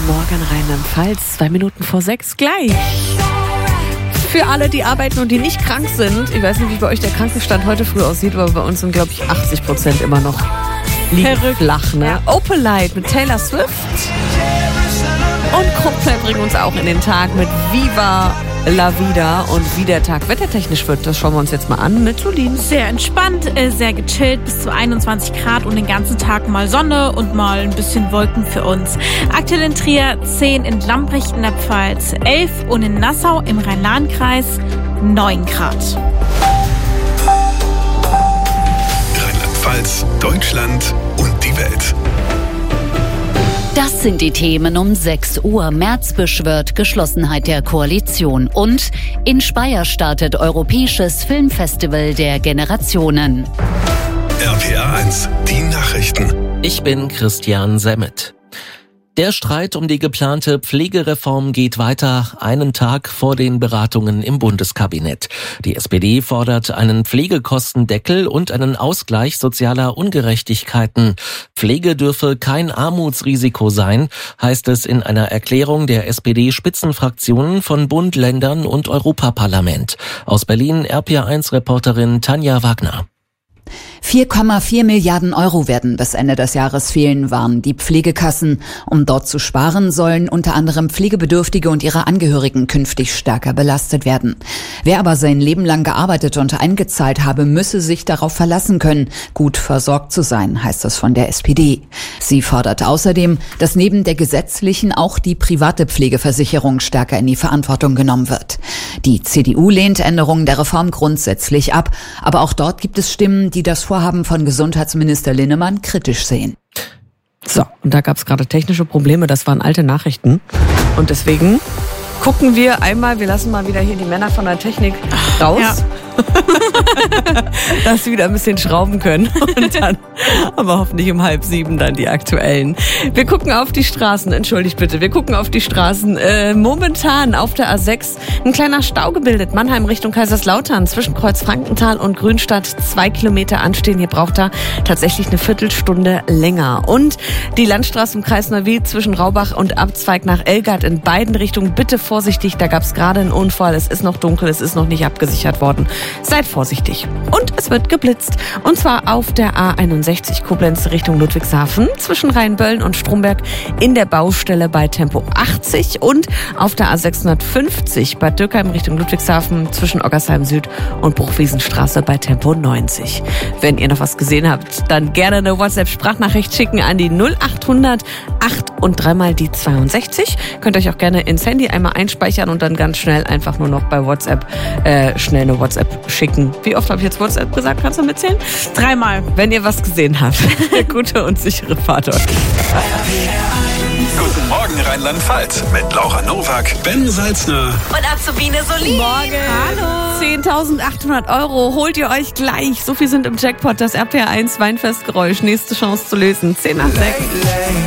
Guten Morgen, Rheinland-Pfalz. 2 Minuten vor 6 gleich. Für alle, die arbeiten und die nicht krank sind. Ich weiß nicht, wie bei euch der Krankenstand heute früh aussieht, aber bei uns sind, glaube ich, 80% immer noch liegen flach. Ne? Ja. Opalite mit Taylor Swift. Und Coldplay bringen uns auch in den Tag mit Viva La Vida. Und wie der Tag wettertechnisch wird, das schauen wir uns jetzt mal an mit Solin. Sehr entspannt, sehr gechillt, bis zu 21 Grad und den ganzen Tag mal Sonne und mal ein bisschen Wolken für uns. Aktuell in Trier 10, in Lambrecht in der Pfalz 11 und in Nassau im Rhein-Lahn-Kreis 9 Grad. Rheinland-Pfalz, Deutschland und die Welt. Das sind die Themen um 6 Uhr. Merz beschwört Geschlossenheit der Koalition. Und in Speyer startet Europäisches Filmfestival der Generationen. RPA 1, die Nachrichten. Ich bin Christian Semmet. Der Streit um die geplante Pflegereform geht weiter, einen Tag vor den Beratungen im Bundeskabinett. Die SPD fordert einen Pflegekostendeckel und einen Ausgleich sozialer Ungerechtigkeiten. Pflege dürfe kein Armutsrisiko sein, heißt es in einer Erklärung der SPD-Spitzenfraktionen von Bund, Ländern und Europaparlament. Aus Berlin RPA1-Reporterin Tanja Wagner. 4,4 Milliarden Euro werden bis Ende des Jahres fehlen, warnen die Pflegekassen. Um dort zu sparen, sollen unter anderem Pflegebedürftige und ihre Angehörigen künftig stärker belastet werden. Wer aber sein Leben lang gearbeitet und eingezahlt habe, müsse sich darauf verlassen können, gut versorgt zu sein, heißt es von der SPD. Sie fordert außerdem, dass neben der gesetzlichen auch die private Pflegeversicherung stärker in die Verantwortung genommen wird. Die CDU lehnt Änderungen der Reform grundsätzlich ab, aber auch dort gibt es Stimmen, die das Vorhaben von Gesundheitsminister Linnemann kritisch sehen. So, und da gab es gerade technische Probleme, das waren alte Nachrichten. Und deswegen gucken wir einmal, wir lassen mal wieder hier die Männer von der Technik raus. Ja. Dass sie wieder ein bisschen schrauben können und dann aber hoffentlich um 6:30 dann die aktuellen. Wir gucken auf die Straßen, entschuldigt bitte, wir gucken auf die Straßen. Momentan auf der A6 ein kleiner Stau gebildet. Mannheim Richtung Kaiserslautern zwischen Kreuz-Frankenthal und Grünstadt 2 Kilometer anstehen. Hier braucht er tatsächlich eine Viertelstunde länger. Und die Landstraße im Kreis Neuwied zwischen Raubach und Abzweig nach Elgart in beiden Richtungen. Bitte vorsichtig, da gab es gerade einen Unfall. Es ist noch dunkel, es ist noch nicht abgesichert worden. Seid vorsichtig. Und es wird geblitzt. Und zwar auf der A61 Koblenz Richtung Ludwigshafen zwischen Rheinböllen und Stromberg in der Baustelle bei Tempo 80 und auf der A650 Bad Dürkheim Richtung Ludwigshafen zwischen Oggersheim Süd und Bruchwiesenstraße bei Tempo 90. Wenn ihr noch was gesehen habt, dann gerne eine WhatsApp-Sprachnachricht schicken an die 0800 8 und 3 mal die 62. Könnt euch auch gerne ins Handy einmal einspeichern und dann ganz schnell einfach nur noch bei WhatsApp schnell eine WhatsApp schicken. Wie oft habe ich jetzt WhatsApp gesagt? Kannst du mitzählen? 3 Mal. Wenn ihr was gesehen habt. Gute und sichere Fahrt euch. Guten Morgen Rheinland-Pfalz mit Laura Nowak, Ben Salzner Und Azubine Solin. Morgen. Hallo. 10.800 Euro holt ihr euch gleich. So viel sind im Jackpot. Das RPA1 Weinfestgeräusch. Nächste Chance zu lösen. 10 nach 6.